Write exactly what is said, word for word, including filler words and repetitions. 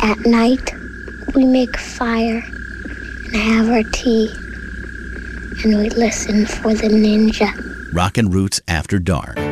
At night, we make fire and have our tea, and we listen for the ninja. Rockin' Roots After Dark.